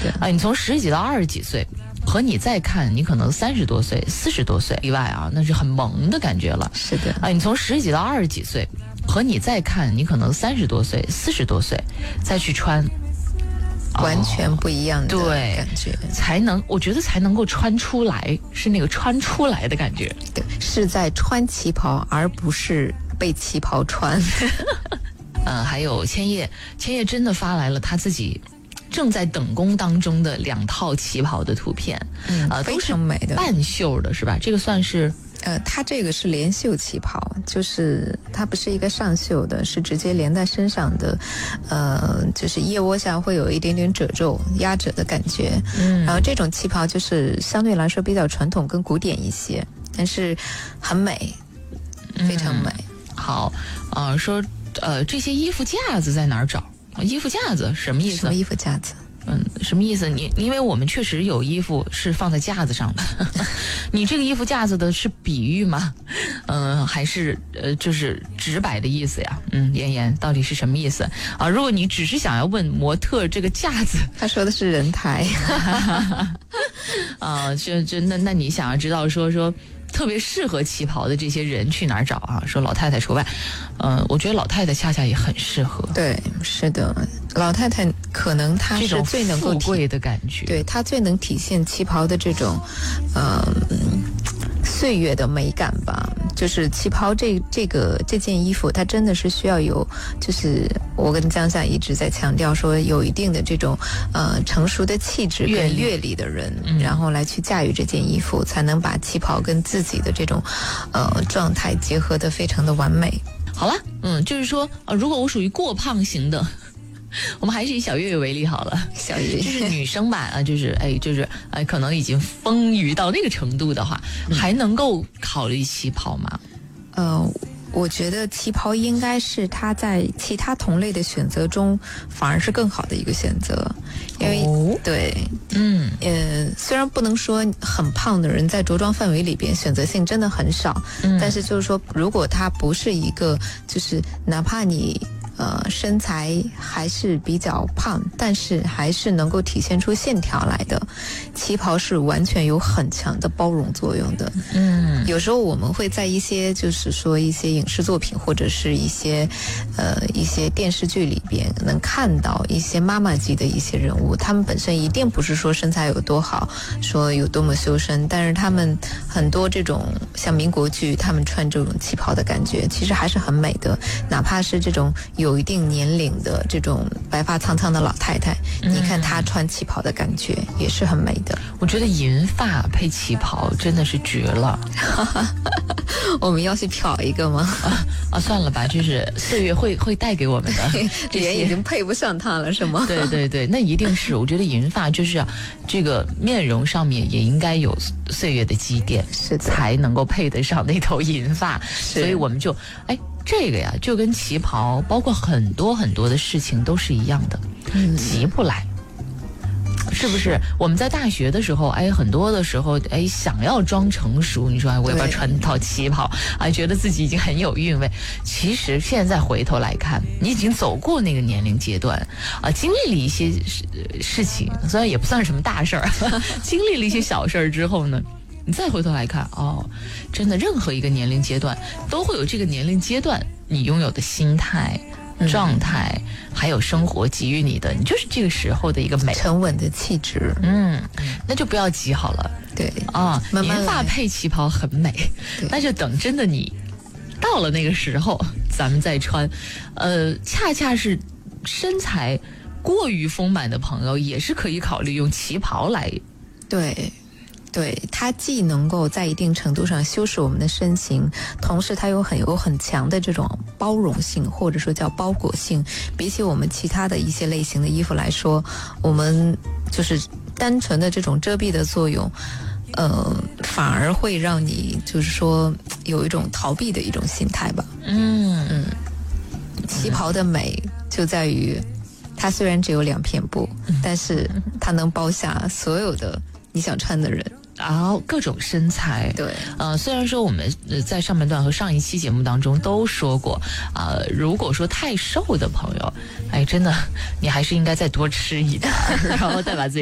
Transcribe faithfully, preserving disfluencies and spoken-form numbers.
的啊，你从十几到二十几岁。和你再看，你可能三十多岁、四十多岁以外啊，那是很萌的感觉了。 是的啊，你从十几到二十几岁，和你再看，你可能三十多岁、四十多岁再去穿， 完全不一样的对感觉， 才能我觉得才能够穿出来，是那个穿出来的感觉。 对，是在穿旗袍，而不是被旗袍穿。 嗯，还有千叶，千叶真的发来了他自己正在等工当中的两套旗袍的图片， 嗯， 呃， 非常美的， 半袖的是吧？这个算是， 呃，它这个是连袖旗袍，就是它不是一个上袖的，是直接连在身上的，呃，就是腋窝下会有一点点褶皱、压褶的感觉。嗯，然后这种旗袍就是相对来说比较传统跟古典一些，但是很美，非常美。 嗯、好，呃，说呃这些衣服架子在哪儿找？衣服架子什么意思？ 什么衣服架子？ 嗯，什么意思？你因为我们确实有衣服是放在架子上的，你这个衣服架子的是比喻吗？嗯、呃，还是呃就是直白的意思呀？嗯，妍妍到底是什么意思啊？如果你只是想要问模特这个架子， 他说的是人台啊，就就那那你想要知道说说。特别适合旗袍的这些人去哪儿找啊？说老太太除外，呃，我觉得老太太恰恰也很适合。 对，是的，老太太可能她是最能够富贵的感觉， 对，她最能体现旗袍的这种，呃，岁月的美感吧。就是旗袍这这个这件衣服，它真的是需要有，就是我跟江夏一直在强调说，有一定的这种呃成熟的气质跟阅历的人，嗯、然后来去驾驭这件衣服，才能把旗袍跟自己的这种呃状态结合得非常的完美。 好了，嗯，就是说，呃，如果我属于过胖型的。我们还是以小月月为例好了， 小月月就是女生吧，啊，就是哎，就是哎，可能已经丰腴到那个程度的话，嗯、还能够考虑旗袍吗？ 呃，我觉得旗袍应该是她在其他同类的选择中，反而是更好的一个选择，因为、哦、对，嗯，呃，虽然不能说很胖的人在着装范围里边选择性真的很少，嗯、但是就是说，如果她不是一个，就是哪怕你。呃，身材还是比较胖，但是还是能够体现出线条来的。旗袍是完全有很强的包容作用的。嗯，有时候我们会在一些就是说一些影视作品或者是一些呃一些电视剧里边能看到一些妈妈级的一些人物，他们本身一定不是说身材有多好，说有多么修身，但是他们很多这种像民国剧，他们穿这种旗袍的感觉，其实还是很美的，哪怕是这种。有一定年龄的这种白发苍苍的老太太，嗯、你看她穿旗袍的感觉也是很美的。 我觉得银发配旗袍真的是绝了。 我们要去漂一个吗？ 啊, 啊，算了吧，就是岁月会会带给我们的。 脸已经配不上她了，是吗？ 对对对，那一定是。我觉得银发就是、啊、这个面容上面也应该有岁月的积淀， 是才能够配得上那头银发。所以我们就哎。这个呀，就跟旗袍，包括很多很多的事情都是一样的，嗯、急不来，是不是？我们在大学的时候，哎，很多的时候，哎，想要装成熟，你说，哎，我要不要穿套旗袍？哎，觉得自己已经很有韵味。其实现在回头来看，你已经走过那个年龄阶段，啊，经历了一些事事情，虽然也不算什么大事儿，经历了一些小事儿之后呢。你再回头来看，哦，真的，任何一个年龄阶段都会有这个年龄阶段你拥有的心态、嗯、状态，还有生活给予你的，你就是这个时候的一个美， 沉稳的气质。 嗯，那就不要急好了。 对啊， 慢慢银发配旗袍很美，那就等真的你到了那个时候，咱们再穿。呃，恰恰是身材过于丰满的朋友，也是可以考虑用旗袍来。 对。对，它既能够在一定程度上修饰我们的身形，同时它有很有很强的这种包容性，或者说叫包裹性。比起我们其他的一些类型的衣服来说，我们就是单纯的这种遮蔽的作用，呃，反而会让你就是说有一种逃避的一种心态吧。嗯嗯，旗袍的美就在于它虽然只有两片布，但是它能包下所有的你想穿的人。 然后各种身材， 对， 呃，虽然说我们在上半段和上一期节目当中都说过，啊、呃，如果说太瘦的朋友，哎，真的，你还是应该再多吃一点，然后再把自己。